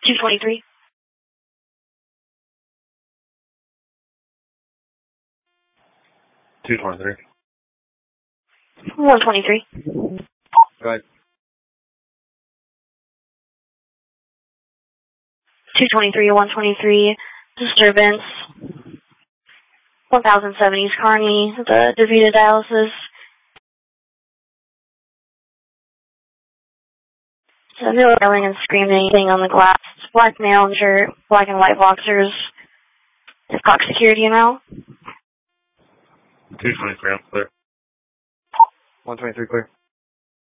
223. 223. 123. Go ahead. 223 to 123. Disturbance. 1070 East Kearney, the DaVita dialysis. So no yelling and screaming, anything on the glass. Black male in shirt, black and white boxers. Is Cox Security now? 223, I'm clear. 123 clear.